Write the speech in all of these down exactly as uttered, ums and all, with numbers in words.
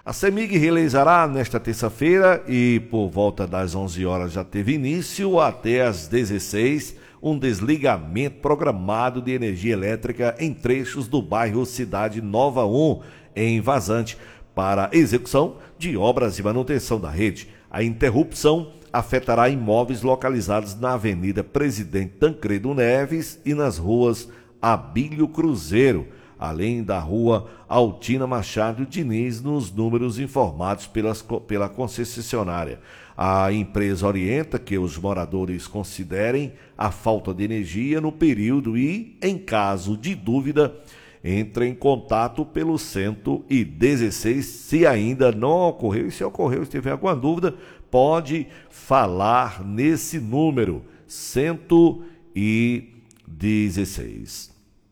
A CEMIG realizará nesta terça-feira e por volta das onze horas já teve início até às dezesseis um desligamento programado de energia elétrica em trechos do bairro Cidade Nova um, em Vazante, para execução de obras de manutenção da rede. A interrupção afetará imóveis localizados na Avenida Presidente Tancredo Neves e nas ruas Abílio Cruzeiro, além da rua Altina Machado Diniz, nos números informados pelas, pela concessionária. A empresa orienta que os moradores considerem a falta de energia no período e, em caso de dúvida, entre em contato pelo cento e dezesseis, se ainda não ocorreu, e se ocorreu, se tiver alguma dúvida, pode falar nesse número, cento e dezesseis.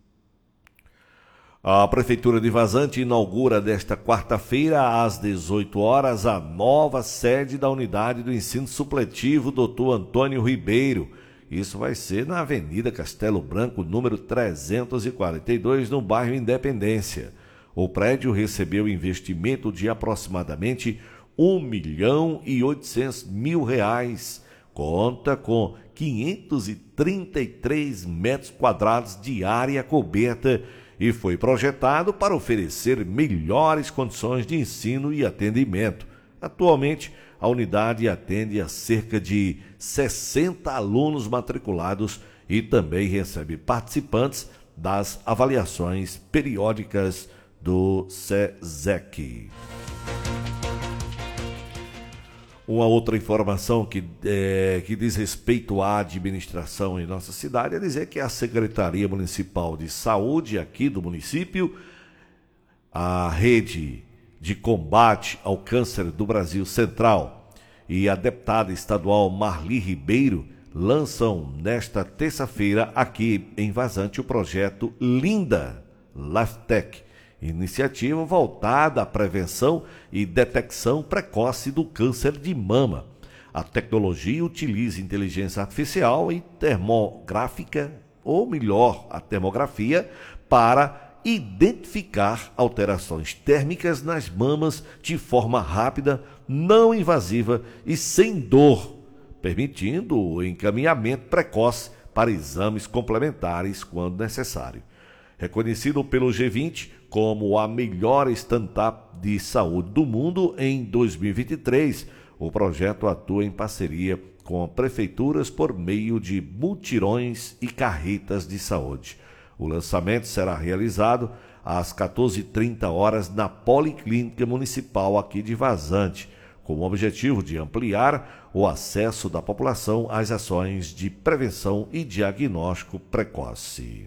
A Prefeitura de Vazante inaugura desta quarta-feira, às dezoito horas, a nova sede da Unidade do Ensino Supletivo doutor Antônio Ribeiro. Isso vai ser na Avenida Castelo Branco, número trezentos e quarenta e dois, no bairro Independência. O prédio recebeu investimento de aproximadamente um milhão e oitocentos mil reais. Conta com quinhentos e trinta e três metros quadrados de área coberta e foi projetado para oferecer melhores condições de ensino e atendimento. Atualmente, a unidade atende a cerca de sessenta alunos matriculados e também recebe participantes das avaliações periódicas do SESEC. Uma outra informação que, é, que diz respeito à administração em nossa cidade é dizer que a Secretaria Municipal de Saúde aqui do município, a Rede de Combate ao Câncer do Brasil Central e a deputada estadual Marli Ribeiro lançam nesta terça-feira aqui em Vazante o projeto Linda LifeTech, iniciativa voltada à prevenção e detecção precoce do câncer de mama. A tecnologia utiliza inteligência artificial e termográfica, ou melhor, a termografia, para identificar alterações térmicas nas mamas de forma rápida, não invasiva e sem dor, permitindo o encaminhamento precoce para exames complementares quando necessário. Reconhecido pelo G vinte como a melhor startup de saúde do mundo em dois mil e vinte e três, o projeto atua em parceria com prefeituras por meio de mutirões e carretas de saúde. O lançamento será realizado às quatorze e trinta horas na Policlínica Municipal aqui de Vazante, com o objetivo de ampliar o acesso da população às ações de prevenção e diagnóstico precoce.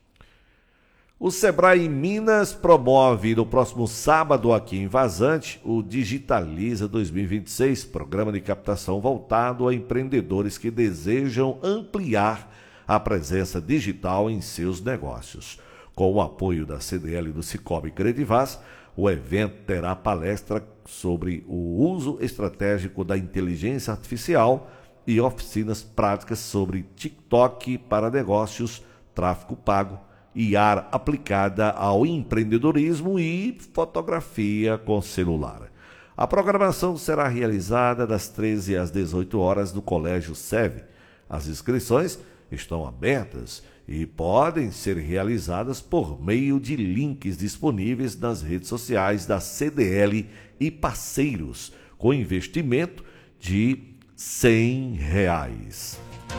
O Sebrae Minas promove no próximo sábado aqui em Vazante o Digitaliza dois mil e vinte e seis, programa de captação voltado a empreendedores que desejam ampliar a presença digital em seus negócios. Com o apoio da C D L do Cicobi Credivaz, o evento terá palestra sobre o uso estratégico da inteligência artificial e oficinas práticas sobre TikTok para negócios, tráfego pago, I A aplicada ao empreendedorismo e fotografia com celular. A programação será realizada das treze às dezoito horas no Colégio SEV. As inscrições estão abertas e podem ser realizadas por meio de links disponíveis nas redes sociais da C D L e parceiros, com investimento de cem reais.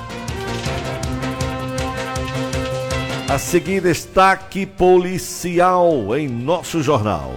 A seguir, destaque policial em nosso jornal.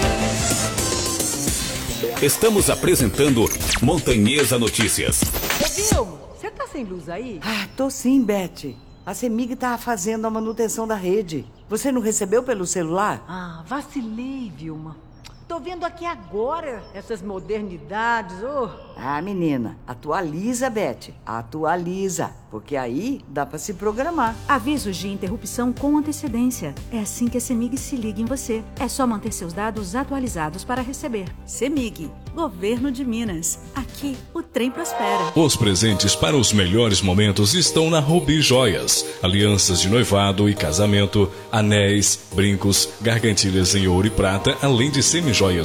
Estamos apresentando Montanhesa Notícias. Ô, Vilmo, você tá sem luz aí? Ah, tô sim, Beth. A CEMIG tá fazendo a manutenção da rede. Você não recebeu pelo celular? Ah, vacilei, Vilma. Tô vendo aqui agora essas modernidades, ô. Ah, menina, atualiza, Beth. Atualiza, porque aí dá pra se programar. Avisos de interrupção com antecedência. É assim que a CEMIG se liga em você. É só manter seus dados atualizados para receber. CEMIG, Governo de Minas. Aqui, o trem prospera. Os presentes para os melhores momentos estão na Rubi Joias. Alianças de noivado e casamento, anéis, brincos, gargantilhas em ouro e prata, além de semi-joias